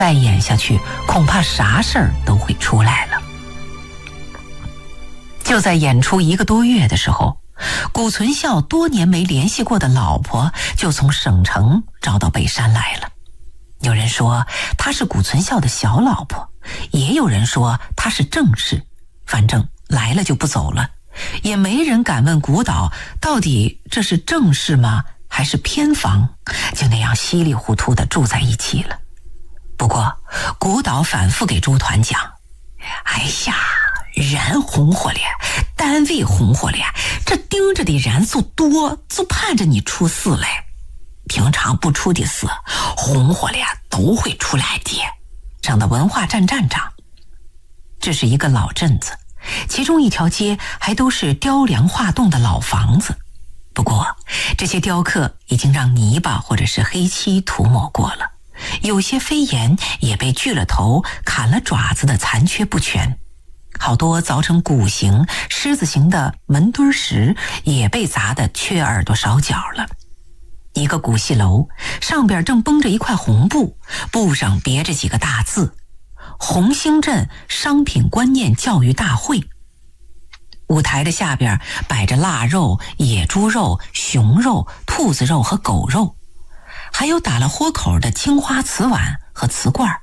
再演下去，恐怕啥事儿都会出来了。就在演出1个多月的时候，谷存孝多年没联系过的老婆就从省城找到北山来了。有人说她是谷存孝的小老婆，也有人说她是正室，反正来了就不走了，也没人敢问谷岛到底这是正室吗还是偏房，就那样稀里糊涂地住在一起了。不过谷岛反复给朱团讲，哎呀，人红火了，单位红火了，这盯着的人就多，就盼着你出事来。平常不出的事，红火了都会出来的。省的文化站站长。这是一个老镇子，其中一条街还都是雕梁画栋的老房子。不过这些雕刻已经让泥巴或者是黑漆涂抹过了，有些飞檐也被锯了头砍了爪子的残缺不全，好多凿成鼓形狮子形的门墩石也被砸得缺耳朵少脚了。一个古戏楼上边正绷着一块红布，布上别着几个大字：红星镇商品观念教育大会。舞台的下边摆着腊肉、野猪肉、熊肉、兔子肉和狗肉，还有打了豁口的青花瓷碗和瓷罐，